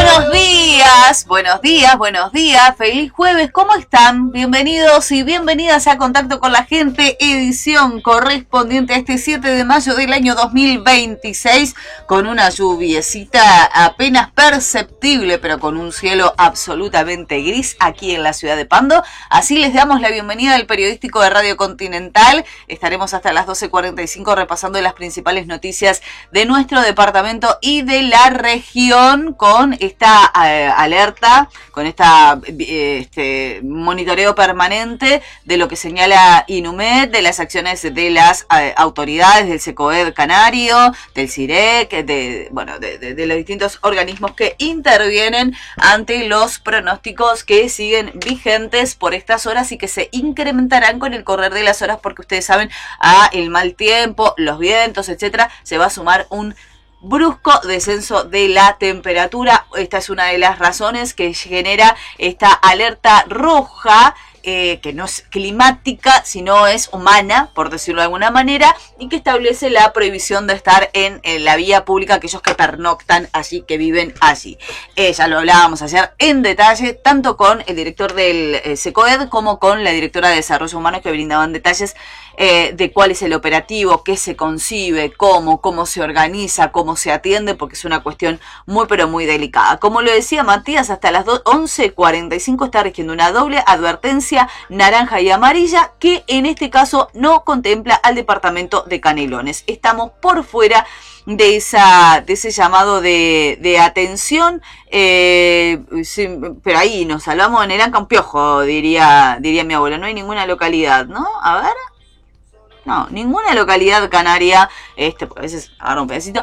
Buenos días, feliz jueves, ¿cómo están? Bienvenidos y bienvenidas a Contacto con la Gente, edición correspondiente a este 7 de mayo del año 2026, con una lluviecita apenas perceptible, pero con un cielo absolutamente gris aquí en la ciudad de Pando. Así les damos la bienvenida al periodístico de Radio Continental. Estaremos hasta las 12:45 repasando las principales noticias de nuestro departamento y de la región, con esta alerta, con esta monitoreo permanente de lo que señala INUMED, de las acciones de las autoridades del SECOED Canario, del CIREC, de los distintos organismos que intervienen ante los pronósticos que siguen vigentes por estas horas y que se incrementarán con el correr de las horas, porque ustedes saben, a el mal tiempo, los vientos, etcétera, se va a sumar un brusco descenso de la temperatura. Esta es una de las razones que genera esta alerta roja, que no es climática, sino es humana, por decirlo de alguna manera, y que establece la prohibición de estar en la vía pública aquellos que pernoctan allí, que viven allí. Ya lo hablábamos ayer en detalle, tanto con el director del SECOED como con la directora de Desarrollo Humano, que brindaban detalles de cuál es el operativo, qué se concibe, cómo se organiza, cómo se atiende, porque es una cuestión muy pero muy delicada. Como lo decía Matías, hasta las 11:45 está rigiendo una doble advertencia naranja y amarilla, que en este caso no contempla al departamento de Canelones. Estamos por fuera de ese llamado de atención, sí, pero ahí nos salvamos en el Ancampiojo, diría mi abuela. No hay ninguna localidad, ¿no? A ver. No, ninguna localidad canaria, porque a veces agarra un pedacito,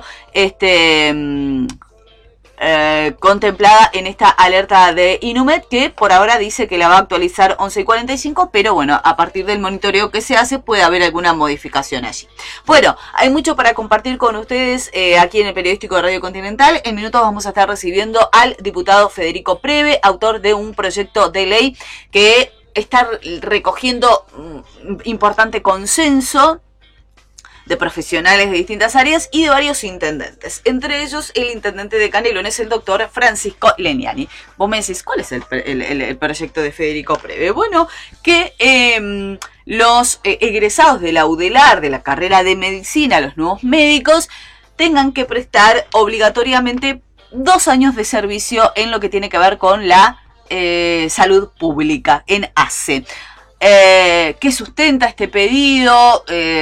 contemplada en esta alerta de INUMED, que por ahora dice que la va a actualizar 11:45, pero bueno, a partir del monitoreo que se hace puede haber alguna modificación allí. Bueno, hay mucho para compartir con ustedes aquí en el periodístico de Radio Continental. En minutos vamos a estar recibiendo al diputado Federico Preve, autor de un proyecto de ley que está recogiendo importante consenso de profesionales de distintas áreas y de varios intendentes, entre ellos el intendente de Canelones, el doctor Francisco Leniani. Vos me decís, ¿cuál es el proyecto de Federico Preve? Bueno, que los egresados de la UDELAR, de la carrera de medicina, los nuevos médicos, tengan que prestar obligatoriamente 2 años de servicio en lo que tiene que ver con la salud pública, en ACE. ¿Qué sustenta este pedido?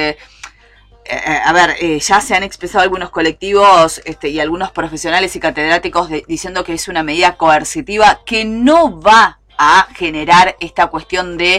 Ya se han expresado algunos colectivos y algunos profesionales y catedráticos diciendo que es una medida coercitiva que no va a generar esta cuestión de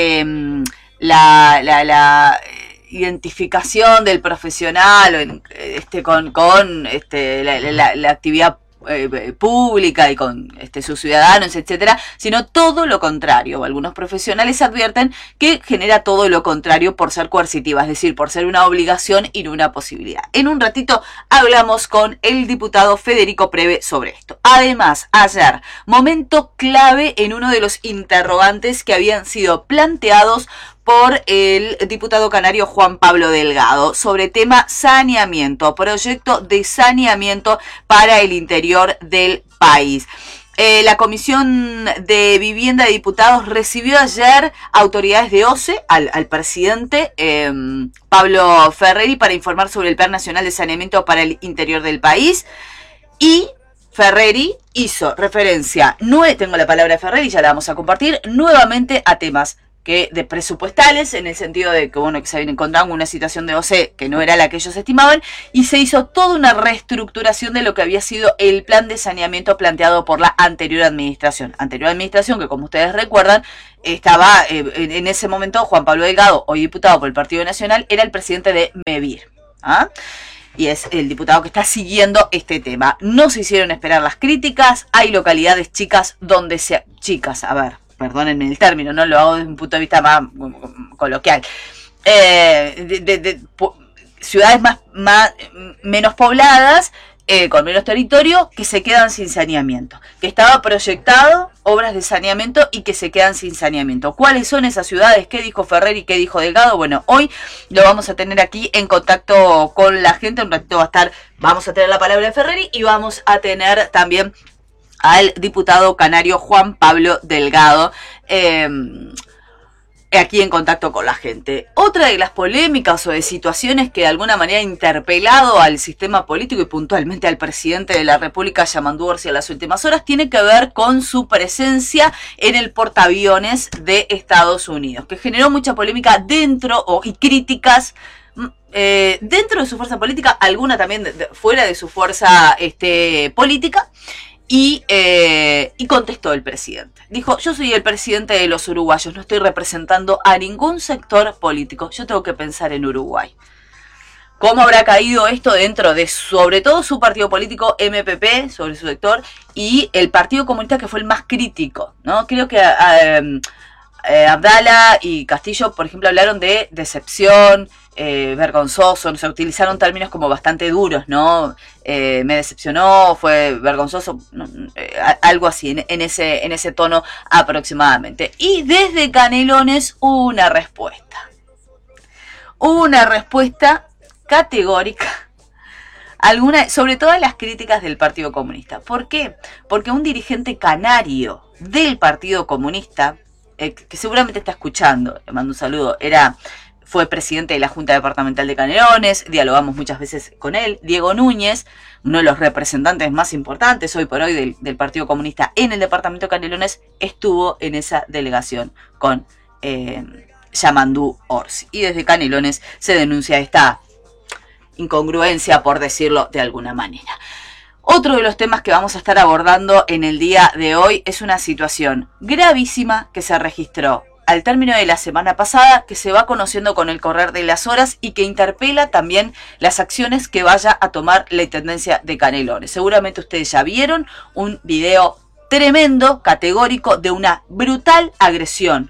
la identificación del profesional con la actividad pública y con sus ciudadanos, etcétera, sino todo lo contrario. Algunos profesionales advierten que genera todo lo contrario por ser coercitiva, es decir, por ser una obligación y no una posibilidad. En un ratito hablamos con el diputado Federico Preve sobre esto. Además, ayer, momento clave en uno de los interrogantes que habían sido planteados por el diputado canario Juan Pablo Delgado sobre tema saneamiento, proyecto de saneamiento para el interior del país. La Comisión de Vivienda de Diputados recibió ayer autoridades de OCE, al presidente Pablo Ferreri, para informar sobre el Plan Nacional de Saneamiento para el interior del país, y Ferreri hizo referencia, tengo la palabra de Ferreri, ya la vamos a compartir, nuevamente a temas de presupuestales, en el sentido de que se habían encontrado en una situación de OCE que no era la que ellos estimaban, y se hizo toda una reestructuración de lo que había sido el plan de saneamiento planteado por la anterior administración, que, como ustedes recuerdan, estaba en ese momento Juan Pablo Delgado, hoy diputado por el Partido Nacional, era el presidente de MEVIR, y es el diputado que está siguiendo este tema. No se hicieron esperar las críticas, hay localidades chicas donde perdónenme el término, no lo hago desde un punto de vista más coloquial, ciudades menos pobladas, con menos territorio, que se quedan sin saneamiento, que estaba proyectado obras de saneamiento y que se quedan sin saneamiento. ¿Cuáles son esas ciudades? ¿Qué dijo Ferrer y qué dijo Delgado? Bueno, hoy lo vamos a tener aquí en contacto con la gente. Un ratito vamos a tener la palabra de Ferreri y vamos a tener también al diputado canario Juan Pablo Delgado, aquí en Contacto con la Gente. Otra de las polémicas o de situaciones que de alguna manera ha interpelado al sistema político y puntualmente al presidente de la República, Yamandú Orsi, en las últimas horas, tiene que ver con su presencia en el portaaviones de Estados Unidos, que generó mucha polémica dentro y críticas dentro de su fuerza política, alguna también fuera de su fuerza política. Y contestó el presidente. Dijo, yo soy el presidente de los uruguayos, no estoy representando a ningún sector político. Yo tengo que pensar en Uruguay. ¿Cómo habrá caído esto dentro de, sobre todo, su partido político, MPP, sobre su sector, y el Partido Comunista, que fue el más crítico, ¿no? Creo que Abdala y Castillo, por ejemplo, hablaron de decepción, vergonzoso, se utilizaron términos como bastante duros, ¿no? Me decepcionó, fue vergonzoso, algo así, en ese tono aproximadamente. Y desde Canelones una respuesta categórica, sobre todo las críticas del Partido Comunista. ¿Por qué? Porque un dirigente canario del Partido Comunista, que seguramente está escuchando, le mando un saludo, fue presidente de la Junta Departamental de Canelones, dialogamos muchas veces con él, Diego Núñez, uno de los representantes más importantes hoy por hoy del Partido Comunista en el departamento de Canelones, estuvo en esa delegación con Yamandú Orsi. Y desde Canelones se denuncia esta incongruencia, por decirlo de alguna manera. Otro de los temas que vamos a estar abordando en el día de hoy es una situación gravísima que se registró al término de la semana pasada, que se va conociendo con el correr de las horas y que interpela también las acciones que vaya a tomar la Intendencia de Canelones. Seguramente ustedes ya vieron un video tremendo, categórico, de una brutal agresión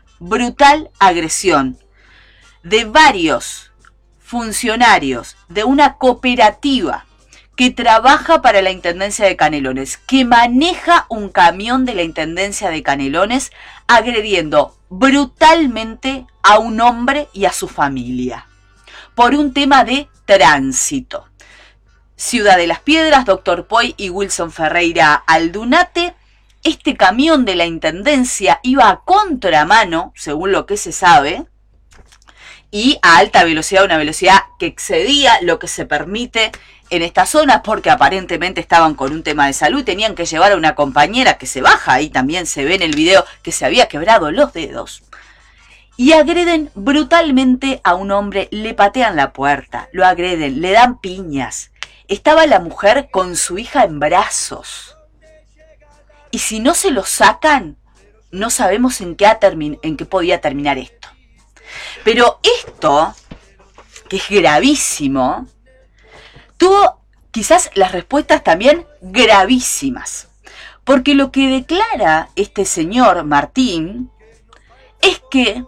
de varios funcionarios de una cooperativa que trabaja para la Intendencia de Canelones, que maneja un camión de la Intendencia de Canelones, agrediendo brutalmente a un hombre y a su familia, por un tema de tránsito. Ciudad de las Piedras, Doctor Poy y Wilson Ferreira Aldunate. Este camión de la Intendencia iba a contramano, según lo que se sabe, y a alta velocidad, una velocidad que excedía lo que se permite en esta zona, porque aparentemente estaban con un tema de salud, tenían que llevar a una compañera que se baja, ahí también se ve en el video que se había quebrado los dedos, y agreden brutalmente a un hombre, le patean la puerta, lo agreden, le dan piñas. Estaba la mujer con su hija en brazos, y si no se lo sacan, no sabemos en qué podía terminar esto. Pero esto, que es gravísimo, tuvo quizás las respuestas también gravísimas. Porque lo que declara este señor Martín es que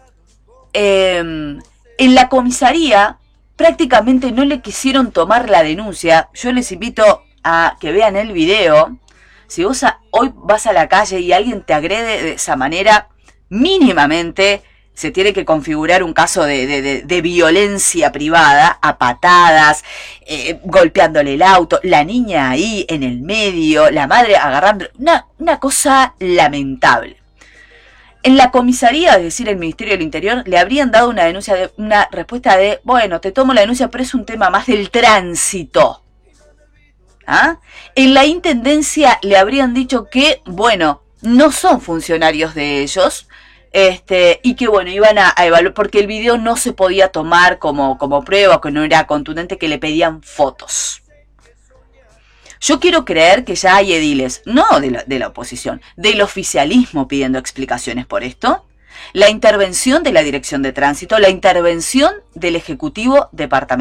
en la comisaría prácticamente no le quisieron tomar la denuncia. Yo les invito a que vean el video. Si vos hoy vas a la calle y alguien te agrede de esa manera, mínimamente se tiene que configurar un caso de violencia privada, a patadas, golpeándole el auto, la niña ahí en el medio, la madre agarrando, una cosa lamentable. En la comisaría, es decir, el Ministerio del Interior, le habrían dado una respuesta de, bueno, te tomo la denuncia, pero es un tema más del tránsito. ¿Ah? En la Intendencia le habrían dicho que, bueno, no son funcionarios de ellos, y que bueno, iban a evaluar, porque el video no se podía tomar como prueba, que no era contundente, que le pedían fotos. Yo quiero creer que ya hay ediles, no de la oposición, del oficialismo pidiendo explicaciones por esto, la intervención de la Dirección de Tránsito, la intervención del Ejecutivo Departamental.